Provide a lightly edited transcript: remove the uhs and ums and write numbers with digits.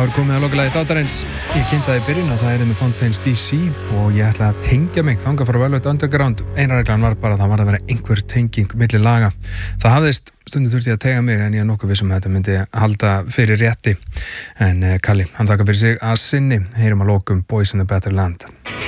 er komið að lokalagi þáttarins. Ég kynnti það í byrjun að það með Fontaines DC og ég ætla að tengja mig þangað frá Velvet Underground. Eina reglan var bara að það var að vera einhver tenging milli laga. Það hafðist, stundum þurfti ég að tega mig en ég nokkuð vissum að þetta myndi halda fyrir rétti. En Kalli, hann þakka fyrir sig að sinni. Heyrum að lokum Boys in a Better Land.